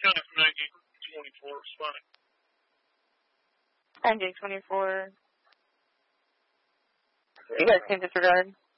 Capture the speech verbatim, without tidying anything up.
nine gate twenty-four, responding. nine gate twenty-four. You guys can disregard.